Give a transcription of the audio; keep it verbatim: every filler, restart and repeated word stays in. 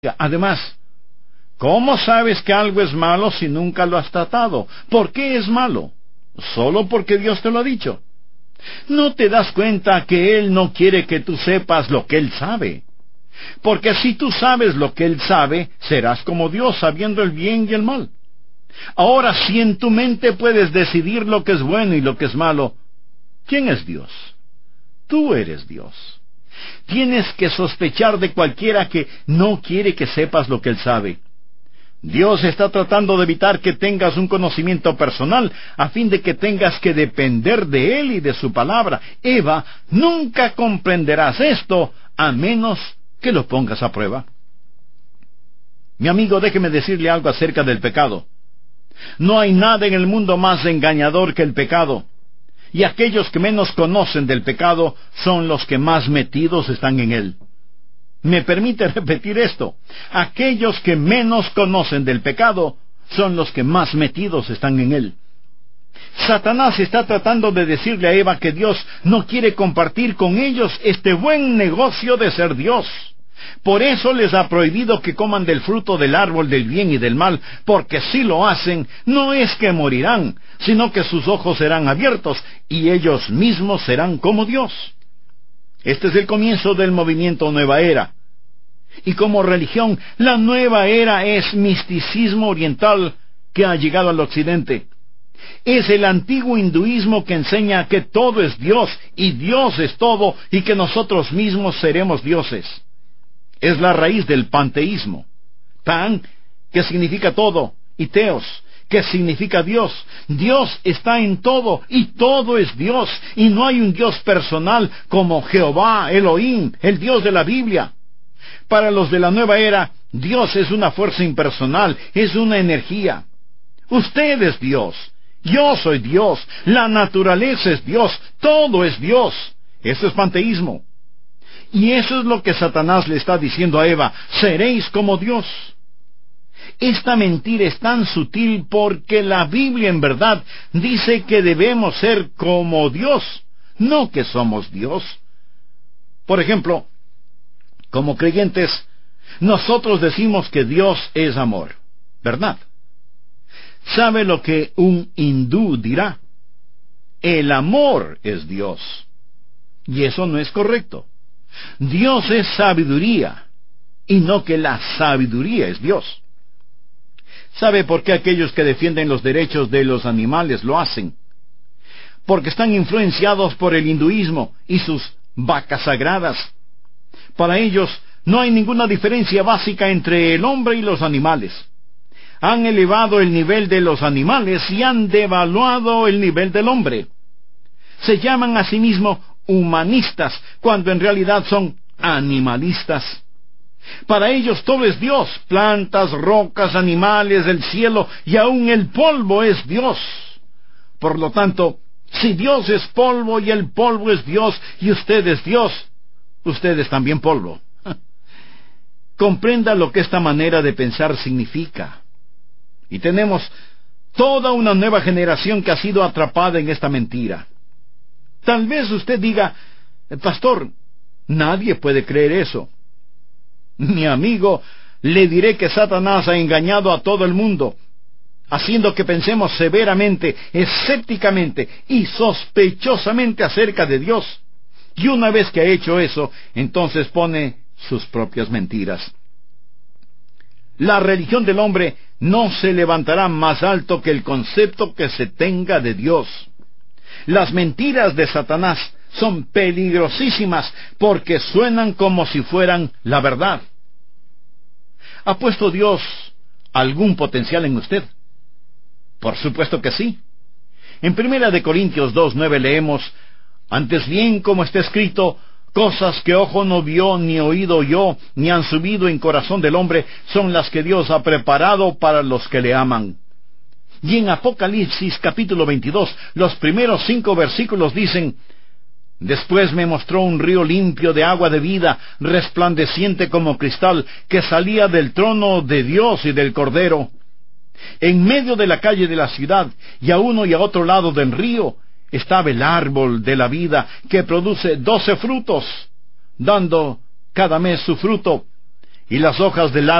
Además, ¿cómo sabes que algo es malo si nunca lo has tratado? ¿Por qué es malo? ¿Solo porque Dios te lo ha dicho? ¿No te das cuenta que Él no quiere que tú sepas lo que Él sabe? Porque si tú sabes lo que Él sabe, serás como Dios, sabiendo el bien y el mal. Ahora, si en tu mente puedes decidir lo que es bueno y lo que es malo, ¿quién es Dios? Tú eres Dios. Tienes que sospechar de cualquiera que no quiere que sepas lo que Él sabe. Dios está tratando de evitar que tengas un conocimiento personal, a fin de que tengas que depender de Él y de su palabra. Eva, nunca comprenderás esto, a menos que lo pongas a prueba. Mi amigo, déjeme decirle algo acerca del pecado. No hay nada en el mundo más engañador que el pecado. Y aquellos que menos conocen del pecado son los que más metidos están en él. ¿Me permite repetir esto? Aquellos que menos conocen del pecado son los que más metidos están en él. Satanás está tratando de decirle a Eva que Dios no quiere compartir con ellos este buen negocio de ser Dios. Por eso les ha prohibido que coman del fruto del árbol del bien y del mal, porque si lo hacen, no es que morirán, sino que sus ojos serán abiertos, y ellos mismos serán como Dios. Este es el comienzo del movimiento Nueva Era. Y como religión, la Nueva Era es misticismo oriental que ha llegado al occidente. Es el antiguo hinduismo que enseña que todo es Dios, y Dios es todo, y que nosotros mismos seremos dioses. Es la raíz del panteísmo. Pan, que significa todo, y teos, que significa Dios. Dios está en todo, y todo es Dios, y no hay un Dios personal como Jehová, Elohim, el Dios de la Biblia. Para los de la nueva era, Dios es una fuerza impersonal, es una energía. Usted es Dios, yo soy Dios, la naturaleza es Dios, todo es Dios. Eso es panteísmo. Y eso es lo que Satanás le está diciendo a Eva: seréis como Dios. Esta mentira es tan sutil porque la Biblia en verdad dice que debemos ser como Dios, no que somos Dios. Por ejemplo, como creyentes, nosotros decimos que Dios es amor, ¿verdad? ¿Sabe lo que un hindú dirá? El amor es Dios. Y eso no es correcto. Dios es sabiduría, y no que la sabiduría es Dios. ¿Sabe por qué aquellos que defienden los derechos de los animales lo hacen? Porque están influenciados por el hinduismo y sus vacas sagradas. Para ellos no hay ninguna diferencia básica entre el hombre y los animales. Han elevado el nivel de los animales y han devaluado el nivel del hombre. Se llaman a sí mismos humanistas, cuando en realidad son animalistas. Para ellos todo es Dios: plantas, rocas, animales, el cielo, y aún el polvo es Dios. Por lo tanto, si Dios es polvo y el polvo es Dios y usted es Dios, usted es también polvo. Comprenda lo que esta manera de pensar significa. Y tenemos toda una nueva generación que ha sido atrapada en esta mentira. Tal vez usted diga: pastor, nadie puede creer eso. Mi amigo, le diré que Satanás ha engañado a todo el mundo, haciendo que pensemos severamente, escépticamente y sospechosamente acerca de Dios. Y una vez que ha hecho eso, entonces pone sus propias mentiras. La religión del hombre no se levantará más alto que el concepto que se tenga de Dios. Las mentiras de Satanás son peligrosísimas porque suenan como si fueran la verdad. ¿Ha puesto Dios algún potencial en usted? Por supuesto que sí. En Primera de Corintios dos nueve leemos: antes bien, como está escrito, cosas que ojo no vio, ni oído oyó, ni han subido en corazón del hombre, son las que Dios ha preparado para los que le aman. Y en Apocalipsis capítulo veintidós, los primeros cinco versículos dicen: después me mostró un río limpio de agua de vida, resplandeciente como cristal, que salía del trono de Dios y del Cordero. En medio de la calle de la ciudad, y a uno y a otro lado del río, estaba el árbol de la vida, que produce doce frutos, dando cada mes su fruto, y las hojas del